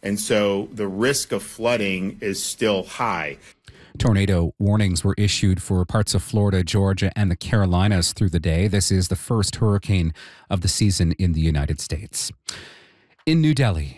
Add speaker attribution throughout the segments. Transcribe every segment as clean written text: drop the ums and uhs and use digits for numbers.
Speaker 1: And so the risk of flooding is still high.
Speaker 2: Tornado warnings were issued for parts of Florida, Georgia, and the Carolinas through the day. This is the first hurricane of the season in the United States. In New Delhi,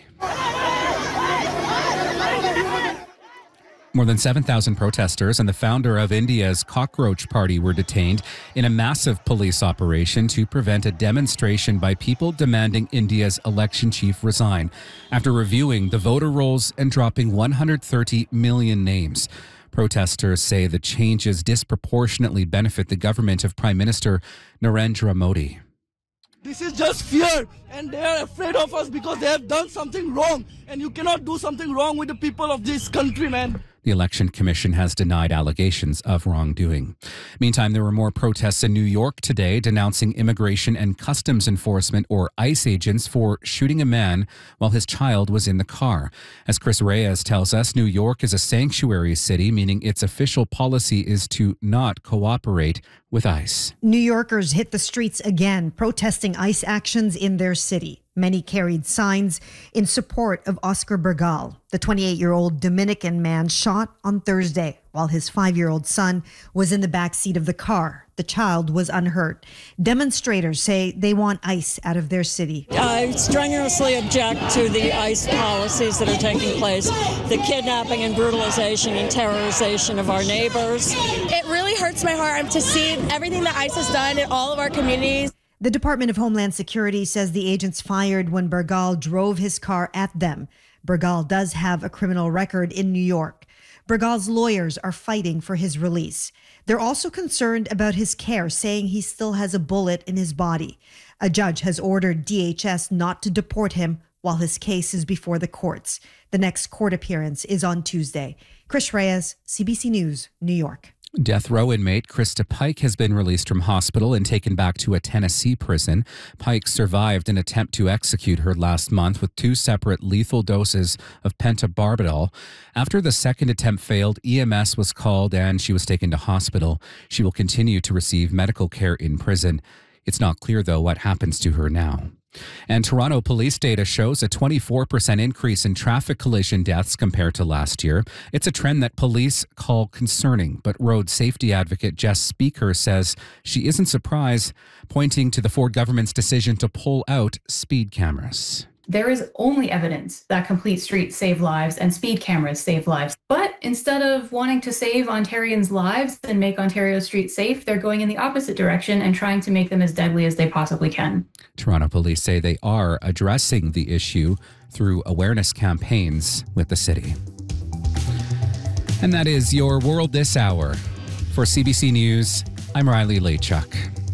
Speaker 2: more than 7,000 protesters and the founder of India's Cockroach Party were detained in a massive police operation to prevent a demonstration by people demanding India's election chief resign after reviewing the voter rolls and dropping 130 million names. Protesters say the changes disproportionately benefit the government of Prime Minister Narendra Modi.
Speaker 3: This is just fear, and they are afraid of us because they have done something wrong, and you cannot do something wrong with the people of this country, man.
Speaker 2: The Election Commission has denied allegations of wrongdoing. Meantime, there were more protests in New York today denouncing Immigration and Customs Enforcement, or ICE agents, for shooting a man while his child was in the car. As Chris Reyes tells us, New York is a sanctuary city, meaning its official policy is to not cooperate with ICE.
Speaker 4: New Yorkers hit the streets again, protesting ICE actions in their city. Many carried signs in support of Oscar Bergal, the 28-year-old Dominican man shot on Thursday while his 5-year-old son was in the backseat of the car. The child was unhurt. Demonstrators say they want ICE out of their city.
Speaker 5: I strenuously object to the ICE policies that are taking place, the kidnapping and brutalization and terrorization of our neighbors.
Speaker 6: It really hurts my heart to see everything that ICE has done in all of our communities.
Speaker 4: The Department of Homeland Security says the agents fired when Bergal drove his car at them. Bergal does have a criminal record in New York. Bergal's lawyers are fighting for his release. They're also concerned about his care, saying he still has a bullet in his body. A judge has ordered DHS not to deport him while his case is before the courts. The next court appearance is on Tuesday. Chris Reyes, CBC News, New York.
Speaker 2: Death row inmate Krista Pike has been released from hospital and taken back to a Tennessee prison. Pike survived an attempt to execute her last month with 2 separate lethal doses of pentobarbital. After the second attempt failed, EMS was called and she was taken to hospital. She will continue to receive medical care in prison. It's not clear, though, what happens to her now. And Toronto police data shows a 24% increase in traffic collision deaths compared to last year. It's a trend that police call concerning, but road safety advocate Jess Speaker says she isn't surprised, pointing to the Ford government's decision to pull out speed cameras.
Speaker 7: There is only evidence that complete streets save lives and speed cameras save lives. But instead of wanting to save Ontarians' lives and make Ontario streets safe, they're going in the opposite direction and trying to make them as deadly as they possibly can. Toronto police say they are addressing the issue through awareness campaigns with the city. And that is your World This Hour. For CBC News, I'm Riley Lachuk.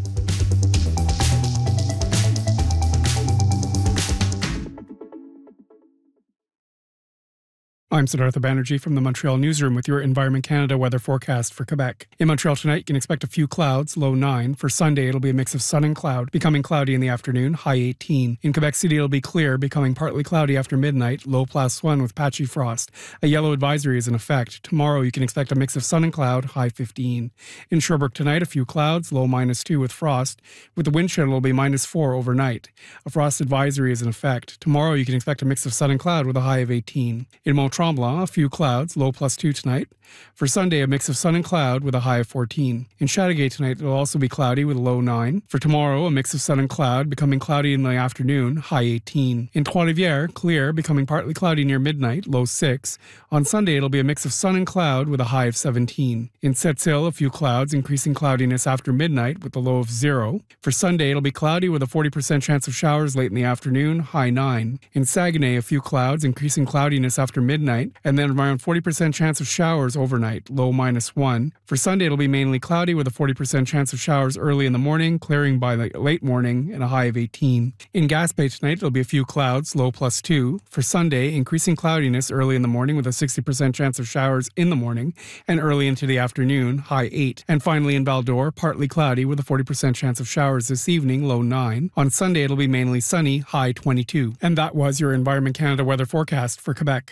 Speaker 8: I'm Siddhartha Banerjee from the Montreal Newsroom with your Environment Canada weather forecast for Quebec. In Montreal tonight, you can expect a few clouds, low 9. For Sunday, it'll be a mix of sun and cloud, becoming cloudy in the afternoon, high 18. In Quebec City, it'll be clear, becoming partly cloudy after midnight, low +1 with patchy frost. A yellow advisory is in effect. Tomorrow, you can expect a mix of sun and cloud, high 15. In Sherbrooke tonight, a few clouds, low -2 with frost. With the wind chill, it'll be -4 overnight. A frost advisory is in effect. Tomorrow, you can expect a mix of sun and cloud with a high of 18. In Mont Tremblant, a few clouds, low +2 tonight. For Sunday, a mix of sun and cloud with a high of 14. In Chateauguay tonight, it'll also be cloudy with a low 9. For tomorrow, a mix of sun and cloud, becoming cloudy in the afternoon, high 18. In Trois-Rivières, clear, becoming partly cloudy near midnight, low 6. On Sunday, it'll be a mix of sun and cloud with a high of 17. In Sept-Îles, a few clouds, increasing cloudiness after midnight with a low of 0. For Sunday, it'll be cloudy with a 40% chance of showers late in the afternoon, high 9. In Saguenay, a few clouds, increasing cloudiness after midnight, and then around 40% chance of showers overnight, low -1. For Sunday, it'll be mainly cloudy with a 40% chance of showers early in the morning, clearing by the late morning, and a high of 18. In Gaspé tonight, it'll be a few clouds, low +2. For Sunday, increasing cloudiness early in the morning with a 60% chance of showers in the morning, and early into the afternoon, high 8. And finally in Val-d'Or, partly cloudy with a 40% chance of showers this evening, low 9. On Sunday, it'll be mainly sunny, high 22. And that was your Environment Canada weather forecast for Quebec.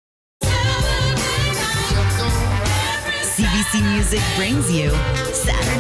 Speaker 9: CBC Music brings you Saturday